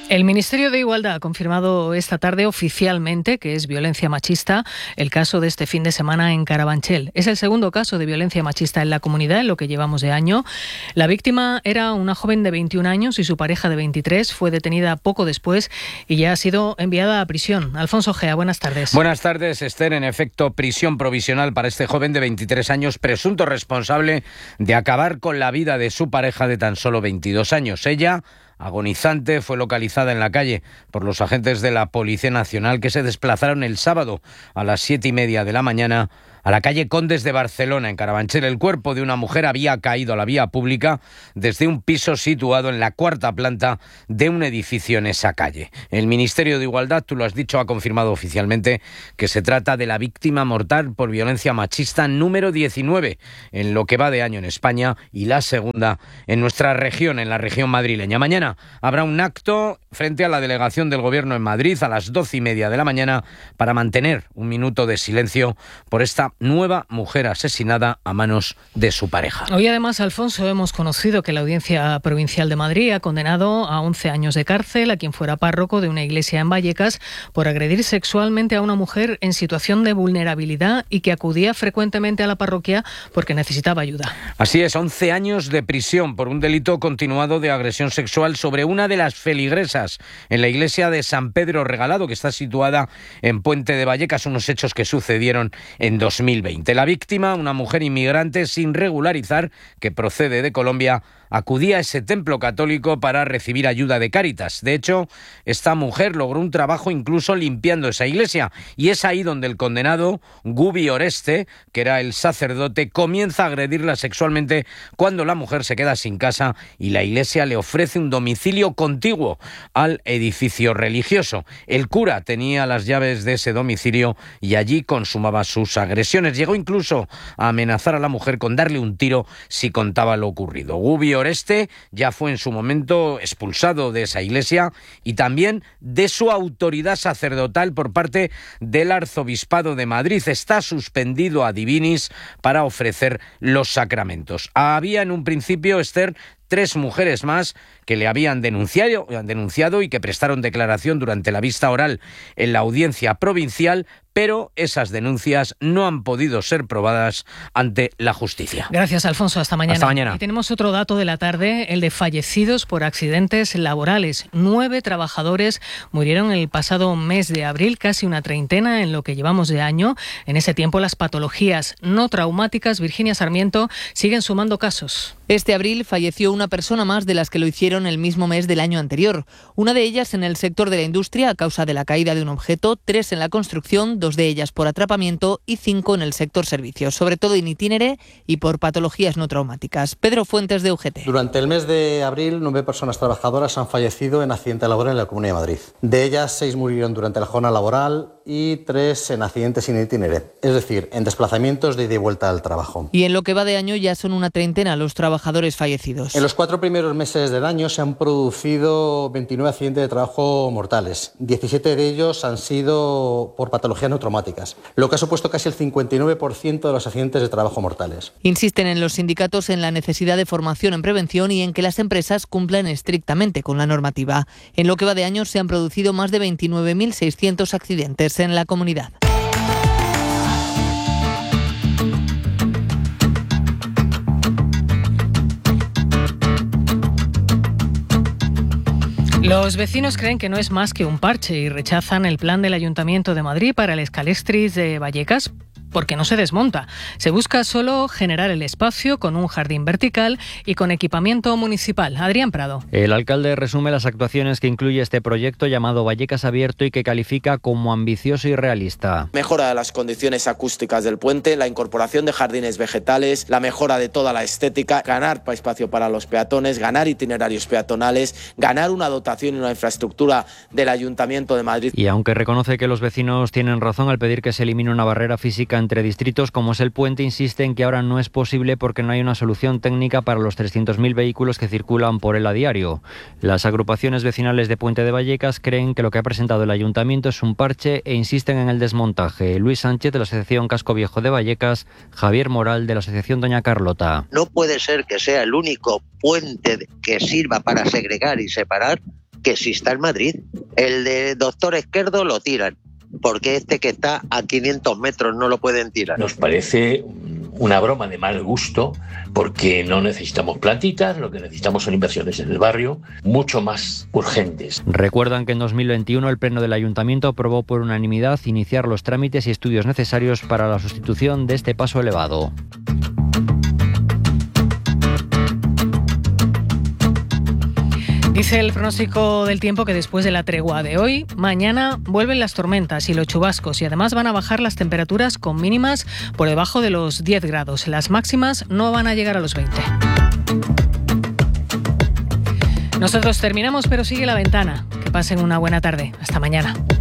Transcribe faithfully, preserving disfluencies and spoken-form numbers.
El Ministerio de Igualdad ha confirmado esta tarde oficialmente que es violencia machista el caso de este fin de semana en Carabanchel. Es el segundo caso de violencia machista en la comunidad en lo que llevamos de año. La víctima era una joven de veintiún años y su pareja de veintitrés. Fue detenida poco después y ya ha sido enviada a prisión. Alfonso Gea, buenas tardes. Buenas tardes, Esther. En efecto, prisión provisional para este joven de veintitrés años, presunto responsable de acabar con la vida de su pareja de tan solo veintidós años. Ella, agonizante, fue localizada en la calle por los agentes de la Policía Nacional que se desplazaron el sábado a las siete y media de la mañana a la calle Condes de Barcelona, en Carabanchel. El cuerpo de una mujer había caído a la vía pública desde un piso situado en la cuarta planta de un edificio en esa calle. El Ministerio de Igualdad, tú lo has dicho, ha confirmado oficialmente que se trata de la víctima mortal por violencia machista número diecinueve en lo que va de año en España y la segunda en nuestra región, en la región madrileña. Mañana habrá un acto frente a la delegación del Gobierno en Madrid a las doce y media de la mañana para mantener un minuto de silencio por esta nueva mujer asesinada a manos de su pareja. Hoy además, Alfonso, hemos conocido que la Audiencia Provincial de Madrid ha condenado a once años de cárcel a quien fuera párroco de una iglesia en Vallecas por agredir sexualmente a una mujer en situación de vulnerabilidad y que acudía frecuentemente a la parroquia porque necesitaba ayuda. Así es, once años de prisión por un delito continuado de agresión sexual sobre una de las feligresas en la iglesia de San Pedro Regalado, que está situada en Puente de Vallecas, unos hechos que sucedieron en dos mil veinte. La víctima, una mujer inmigrante sin regularizar, que procede de Colombia, acudía a ese templo católico para recibir ayuda de Cáritas. De hecho, esta mujer logró un trabajo incluso limpiando esa iglesia, y es ahí donde el condenado, Gubi Oreste, que era el sacerdote, comienza a agredirla sexualmente cuando la mujer se queda sin casa y la iglesia le ofrece un domicilio contiguo al edificio religioso. El cura tenía las llaves de ese domicilio y allí consumaba sus agresiones. Llegó incluso a amenazar a la mujer con darle un tiro si contaba lo ocurrido. Gubi Oreste ya fue en su momento expulsado de esa iglesia y también de su autoridad sacerdotal por parte del Arzobispado de Madrid. Está suspendido a divinis para ofrecer los sacramentos. Había en un principio, Esther, tres mujeres más que le habían denunciado, denunciado y que prestaron declaración durante la vista oral en la audiencia provincial, pero esas denuncias no han podido ser probadas ante la justicia. Gracias, Alfonso. Hasta mañana. Hasta mañana. Y tenemos otro dato de la tarde, el de fallecidos por accidentes laborales. Nueve trabajadores murieron el pasado mes de abril, casi una treintena en lo que llevamos de año. En ese tiempo, las patologías no traumáticas, Virginia Sarmiento, siguen sumando casos. Este abril falleció una persona más de las que lo hicieron el mismo mes del año anterior. Una de ellas en el sector de la industria a causa de la caída de un objeto, tres en la construcción, dos de ellas por atrapamiento y cinco en el sector servicios, sobre todo in itinere y por patologías no traumáticas. Pedro Fuentes, de U G T. Durante el mes de abril, nueve personas trabajadoras han fallecido en accidente laboral en la Comunidad de Madrid. De ellas, seis murieron durante la jornada laboral y tres en accidentes in itinere, es decir, en desplazamientos de ida y vuelta al trabajo. Y en lo que va de año ya son una treintena los trabajadores fallecidos. En los cuatro primeros meses del año se han producido veintinueve accidentes de trabajo mortales. diecisiete de ellos han sido por patologías no traumáticas, lo que ha supuesto casi el cincuenta y nueve por ciento de los accidentes de trabajo mortales. Insisten en los sindicatos en la necesidad de formación en prevención y en que las empresas cumplan estrictamente con la normativa. En lo que va de año se han producido más de veintinueve mil seiscientos accidentes en la comunidad. Los vecinos creen que no es más que un parche y rechazan el plan del Ayuntamiento de Madrid para el Escalestris de Vallecas, porque no se desmonta. Se busca solo generar el espacio con un jardín vertical y con equipamiento municipal. Adrián Prado. El alcalde resume las actuaciones que incluye este proyecto llamado Vallecas Abierto y que califica como ambicioso y realista. Mejora de las condiciones acústicas del puente, la incorporación de jardines vegetales, la mejora de toda la estética, ganar espacio para los peatones, ganar itinerarios peatonales, ganar una dotación y una infraestructura del Ayuntamiento de Madrid. Y aunque reconoce que los vecinos tienen razón al pedir que se elimine una barrera física entre distritos como es el puente, insiste en que ahora no es posible porque no hay una solución técnica para los trescientos mil vehículos que circulan por él a diario. Las agrupaciones vecinales de Puente de Vallecas creen que lo que ha presentado el ayuntamiento es un parche e insisten en el desmontaje. Luis Sánchez, de la Asociación Casco Viejo de Vallecas, Javier Moral, de la Asociación Doña Carlota. No puede ser que sea el único puente que sirva para segregar y separar que sí está en Madrid. El de Doctor Esquerdo lo tiran, porque este que está a quinientos metros no lo pueden tirar. Nos parece una broma de mal gusto, porque no necesitamos plantitas, lo que necesitamos son inversiones en el barrio, mucho más urgentes. Recuerdan que en dos mil veintiuno el Pleno del Ayuntamiento aprobó por unanimidad iniciar los trámites y estudios necesarios para la sustitución de este paso elevado. Dice el pronóstico del tiempo que después de la tregua de hoy, mañana vuelven las tormentas y los chubascos y además van a bajar las temperaturas con mínimas por debajo de los diez grados. Las máximas no van a llegar a los veinte. Nosotros terminamos, pero sigue La Ventana. Que pasen una buena tarde. Hasta mañana.